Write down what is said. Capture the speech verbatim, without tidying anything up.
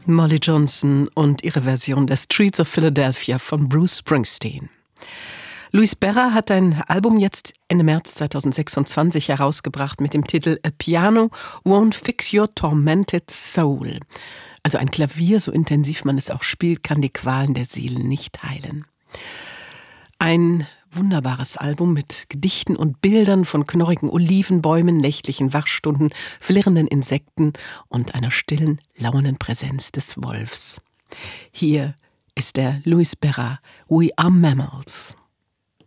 Molly Johnson und ihre Version der Streets of Philadelphia von Bruce Springsteen. Luis Berra hat ein Album jetzt Ende März zweitausendsechsundzwanzig herausgebracht mit dem Titel A Piano Won't Fix Your Tormented Soul. Also ein Klavier, so intensiv man es auch spielt, kann die Qualen der Seele nicht heilen. Ein wunderbares Album mit Gedichten und Bildern von knorrigen Olivenbäumen, nächtlichen Wachstunden, flirrenden Insekten und einer stillen, lauernden Präsenz des Wolfs. Hier ist der Luis Berra, We Are Mammals.